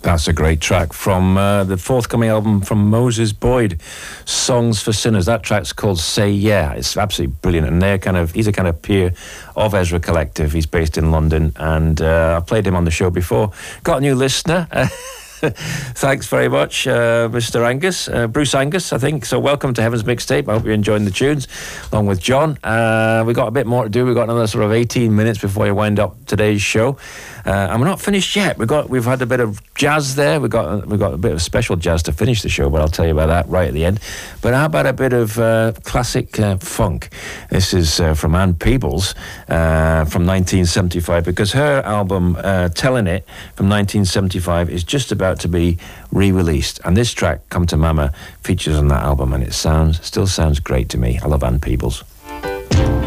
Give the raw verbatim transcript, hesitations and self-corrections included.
That's a great track from uh, the forthcoming album from Moses Boyd, Songs for Sinners. That track's called Say Yeah. It's absolutely brilliant. And they're kind of, he's a kind of peer of Ezra Collective. He's based in London, and uh, I played him on the show before. Got a new listener. Thanks very much, uh, Mister Angus, uh, Bruce Angus, I think. So welcome to Heaven's Mixtape. I hope you're enjoying the tunes, along with John. Uh, we've got a bit more to do. We've got another sort of eighteen minutes before we wind up today's show. Uh, and we're not finished yet. We've got, we've had a bit of jazz there. We've got, we've got a bit of special jazz to finish the show, but I'll tell you about that right at the end. But how about a bit of uh, classic uh, funk? This is uh, from Ann Peebles uh, from nineteen seventy-five, because her album, uh, Telling It, from nineteen seventy-five, is just about to be re-released, and this track, Come to Mama, features on that album, and it sounds still sounds great to me. I love Ann Peebles.